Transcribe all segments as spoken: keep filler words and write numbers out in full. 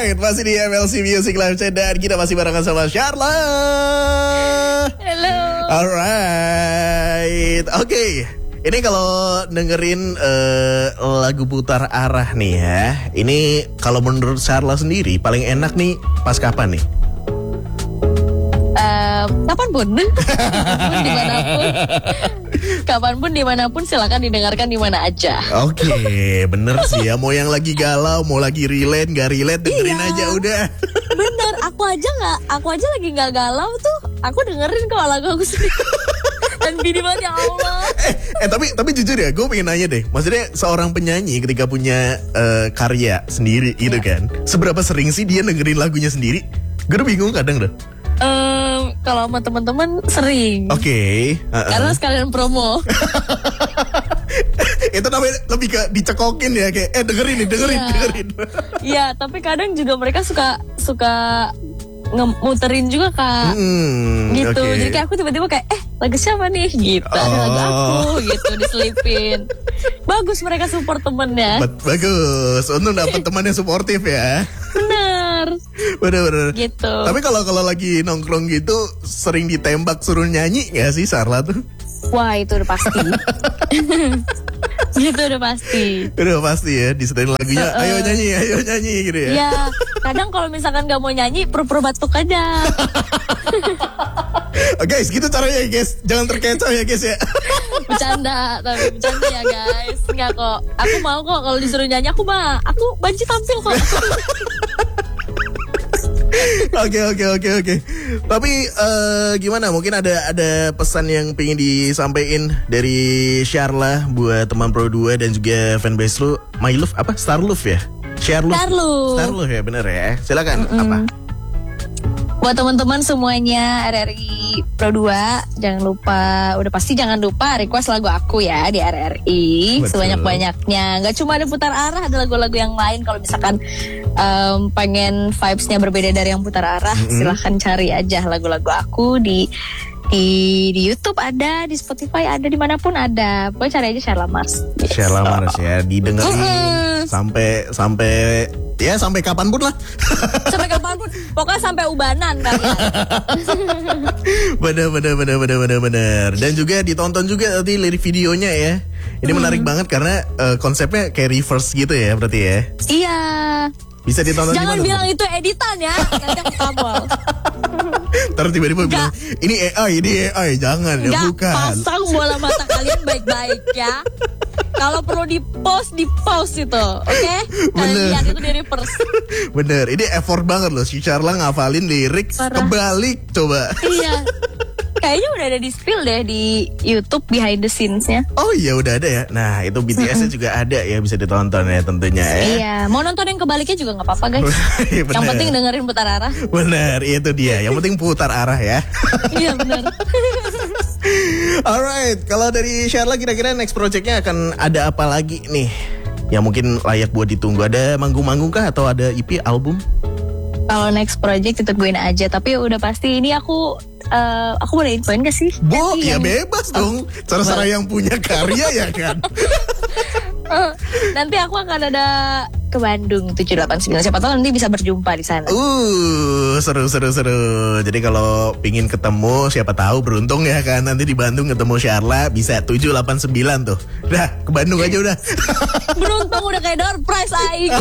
Alright, masih di M L C Music Live Chat dan kita masih barengan sama Sharla. Halo. Alright, oke. Okay. Ini kalau dengerin uh, lagu putar arah nih ya. Ini kalau menurut Sharla sendiri paling enak nih pas kapan nih? Um, kapanpun, kapanpun dimanapun, kapanpun dimanapun silakan didengarkan di mana aja. Oke, okay, bener sih ya. Mau yang lagi galau, mau lagi relate, nggak relate, dengerin iya, aja udah. Bener, aku aja nggak, aku aja lagi nggak galau tuh, aku dengerin kok lagu aku sendiri. Dan gini banget ya Allah. Eh, eh tapi tapi jujur ya, gue pengen nanya deh. Maksudnya seorang penyanyi ketika punya uh, karya sendiri gitu yeah. kan, seberapa sering sih dia dengerin lagunya sendiri? Gue udah bingung kadang dah. Um, kalau sama teman-teman sering. Oke. Okay. Uh-uh. Karena sekalian promo. Itu namanya lebih ke dicekokin ya, kayak eh dengerin nih, dengerin, yeah. dengerin. Iya, tapi kadang juga mereka suka suka ngemuterin juga Kak. Hmm, gitu. Okay. Jadi kayak aku tiba-tiba kayak eh lagu siapa nih gitu. Oh. Ada lagu aku gitu diselipin. Bagus mereka support temennya. Bagus. Untung dapat teman yang suportif ya. Bener. Bener-bener. Gitu. Tapi kalau kalau lagi nongkrong gitu sering ditembak suruh nyanyi gak sih Sharla tuh? Wah itu udah pasti. Itu udah pasti. Udah pasti ya, disetelin lagunya, uh, uh. ayo nyanyi, ayo nyanyi gitu ya. Iya, kadang kalau misalkan gak mau nyanyi, pura-pura batuk aja. Oh, guys, gitu caranya ya guys, jangan terkecoh ya guys ya. Bercanda, tapi bercanda ya guys. Enggak kok, aku mau kok kalau disuruh nyanyi, aku mah, aku banci tampil kok. Oke oke oke oke. Tapi uh, gimana? Mungkin ada ada pesan yang pengen disampaikan dari Sharla buat teman Pro dua dan juga fanbase lu. My Love apa? Star Love ya? Share Love. Star Love. Star Love ya, bener ya. Silakan. Mm-mm. Apa? Buat teman-teman semuanya R R I Pro dua, jangan lupa, udah pasti jangan lupa request lagu aku ya di R R I. Betul. Sebanyak-banyaknya. Gak cuma ada putar arah, ada lagu-lagu yang lain. Kalau misalkan um, pengen vibes-nya berbeda dari yang putar arah, mm-hmm. silahkan cari aja lagu-lagu aku di di di YouTube ada, di Spotify ada, dimanapun ada. Pokoknya cari aja Sharla Mars. Yes. Sharla Mars ya, didengerin mm-hmm. sampai sampai ya sampai kapanpun lah. Sampai kapanpun, pokoknya sampai ubanan kali ya. Bener bener bener bener bener bener. Dan juga ditonton juga nanti lirik videonya ya. Ini hmm. menarik banget karena uh, konsepnya kayak reverse gitu ya berarti ya. Iya. Bisa ditonton. Jangan bilang itu editan ya, nanti aku tabol. Ntar tiba-tiba bilang ini A I, ini A I, jangan ya, bukan. Pasang bola mata kalian baik-baik ya. Kalau perlu di post, di post itu, oke? Okay? Kalian lihat itu di reverse. Bener, ini effort banget loh si Sharla ngafalin lirik kebalik coba. Iya. Kayaknya udah ada di spill deh di YouTube behind the scenes-nya. Oh iya udah ada ya. Nah itu B T S-nya mm-hmm. juga ada ya, bisa ditonton ya tentunya ya. Iya, mau nonton yang kebaliknya juga gak apa-apa guys. Yang penting dengerin putar arah. Bener, itu dia. Yang penting putar arah ya. Iya bener. Alright, kalau dari Sharla kira-kira next project-nya akan ada apa lagi nih? Yang mungkin layak buat ditunggu. Ada manggung-manggung kah atau ada E P, album? Kalau next project ditungguin aja. Tapi udah pasti ini aku Uh, aku boleh infoin gak sih? Bo, ya yang... bebas dong. Cara-cara yang punya karya ya kan. uh, Nanti aku akan ada ke Bandung tujuh delapan sembilan. Siapa tahu nanti bisa berjumpa di sana. Uh, seru seru seru. Jadi kalau pingin ketemu, siapa tahu beruntung ya kan, nanti di Bandung ketemu Sharla bisa tujuh delapan sembilan tuh. Udah ke Bandung aja udah. Beruntung udah kayak door prize aing.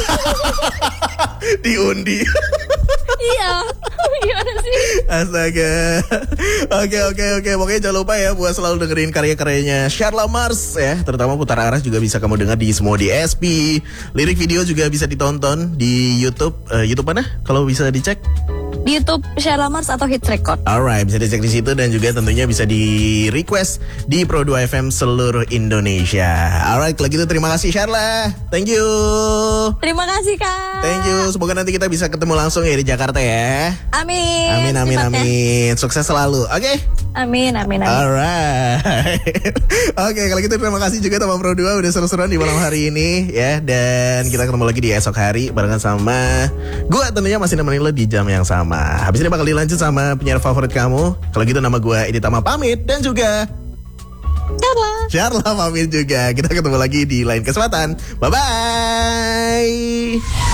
Diundi. Iya. Gimana sih? Astaga. Oke oke oke. Pokoknya jangan lupa ya buat selalu dengerin karya-karyanya Sharla Mars ya. Terutama putar arah juga bisa kamu dengar di semua D S P. Lirik video juga bisa ditonton di YouTube. Uh, YouTube mana? Kalau bisa dicek? Di YouTube Sharla Mars atau Hits Record. Alright, bisa dicek di situ dan juga tentunya bisa di request di Pro dua F M seluruh Indonesia. Alright, kalau gitu terima kasih Sharla. Thank you. Terima kasih Kak. Thank you. Semoga nanti kita bisa ketemu langsung ya di Jakarta ya. Amin. Amin amin amin. Sukses selalu. Oke? Okay? Amin amin amin. Alright. Oke, okay, kalau gitu terima kasih juga teman Pro dua udah seru-seruan di malam hari ini ya. Dan kita ketemu lagi di esok hari barengan sama gue tentunya masih nemenin lo di jam yang sama. Habis ini bakal dilanjut sama penyiar favorit kamu. Kalau gitu nama gue Edi Tama pamit. Dan juga Sharla Sharla pamit juga. Kita ketemu lagi di lain kesempatan. Bye-bye.